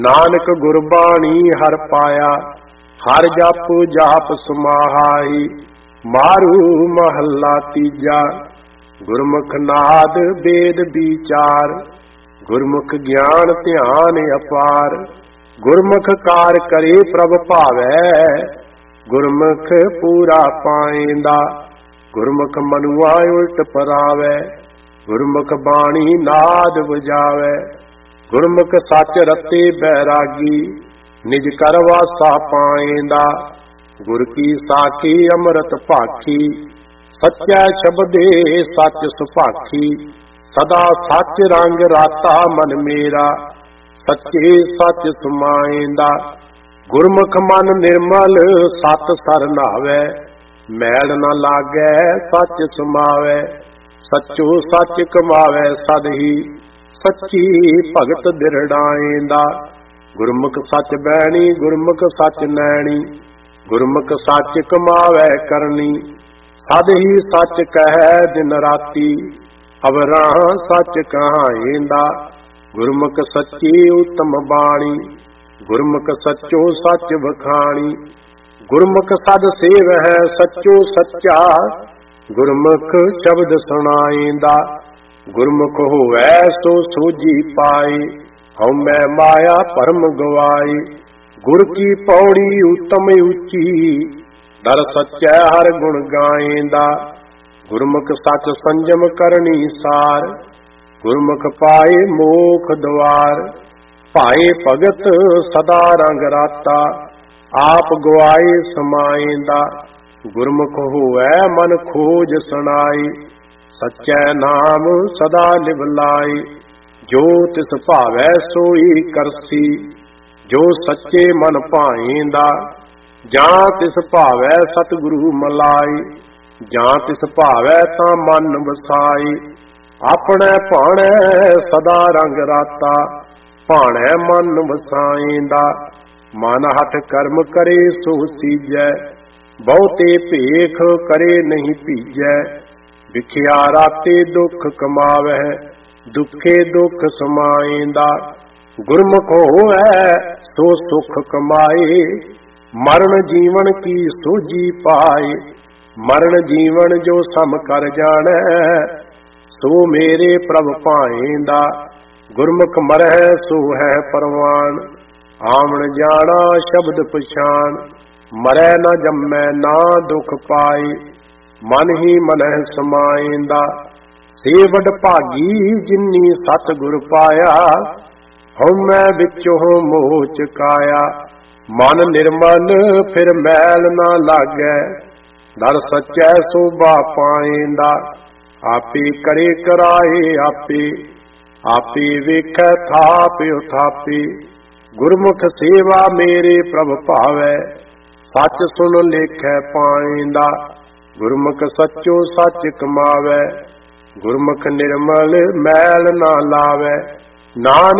नानक गुरबाणी हर पाया, हर जप जाप समाहाई। मारू महला तीजा, गुरमुख नाद वेद विचार। गुरमुख ज्ञान ध्यान अपार, गुरमुख कार करे प्रभ भावै। गुरमुख पूरा पाएंदा, गुरमुख मनुआ उल्ट परावै। गुरमुख बाणी नाद बजावै, गुरमुख सच रते बैरागी। निज कर वासा पाएंदा, गुर की साखी अमृत भाखी। सच्चा शब्दे सच सुभाखी, सदा सच रंग राता मन मेरा। सच्चे सच समाएंदा, गुरमुख मन निर्मल सत सर नावै। मैल न लागै सच समावै, सचो सच कमावै सदही। सच्ची भगत दिरड़ाएंदा, गुरमुख सच बैणी गुरमुख सच नैणी। गुरमुख सच कमावै करनी, सद ही सच कहै दिन राती। अवरां सच कहाएंदा, गुरमुख सच्ची उत्तम बाणी। गुरमुख सच्चो सच बखाणी, गुरमुख सद सेव है सच्चो सच्चा। गुरमुख शब्द सुनाएंदा, गुरमुख होवै सो सोझी पाए। हउमै माया भरम गवाए, गुर की पौड़ी उत्तम ऊंची। दर सच्चै हर गुण गाएंदा, गुरमुख सच संजम करनी सार। गुरमुख पाए मोख द्वार, भाए भगत सदा रंग राता। आप गवाए समाएंदा, गुरमुख होवै मन खोज सुनाई। सच्चै नाम सदा लिवलाई, जो तिस भावै सोई करसी। जो सच्चे मन भाएंदा, जां तिस भावै सतगुरु मलाई। जां तिस भावै तां मन वसाई, अपने भाणै सदा रंग राता। भाणै मन वसाएंदा, मन हठ कर्म करे सो सीजै। बहुते भेख करे नहीं पीजै। विखिया राते दुख कमावै, दुखे दुख समाएंदा। गुरमुख होवै सो सुख कमाए, मरण जीवन की सोझी पाए। मरण जीवन जो सम कर जानै, सो मेरे प्रभ पाएंदा। गुरमुख मरह सो है परवान, आमण जाना शब्द पछान। मरै न जम्मै ना दुख पाए, मन ही मनह समाएंदा। से वड भागी जिन्नी सतगुर पाया, हउमै विचों मोह चुकाया। मन निर्मल फिर मैल ना लागै, दर सच्चै शोभा पाएंदा। आपे करे कराए आपे, आपे वेखै थाप उथापे। गुरमुख सेवा मेरे प्रभ भावै, सच सुन लेखै पाएंदा। गुरमुख सच्चो सच कमावै, गुरमुख निर्मल मैल ना लावै। नानक